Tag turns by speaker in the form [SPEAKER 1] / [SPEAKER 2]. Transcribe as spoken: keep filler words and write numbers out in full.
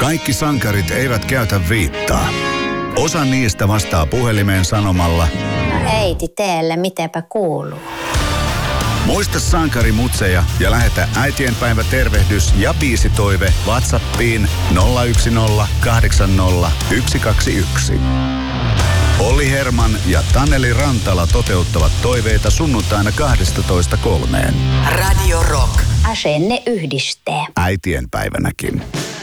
[SPEAKER 1] Kaikki sankarit eivät käytä viittaa. Osa niistä vastaa puhelimeen sanomalla:
[SPEAKER 2] äiti, teelle, mitäpä kuuluu?
[SPEAKER 1] Muista sankarimutseja ja lähetä äitienpäivä tervehdys ja biisitoive WhatsAppiin nolla yksi nolla kahdeksan nolla yksi kaksi yksi. Olli Herman ja Taneli Rantala toteuttavat toiveita sunnuntaina kahdestatoista kolmeen.
[SPEAKER 3] Radio Rock.
[SPEAKER 2] Asenne yhdistää.
[SPEAKER 1] Äitienpäivänäkin.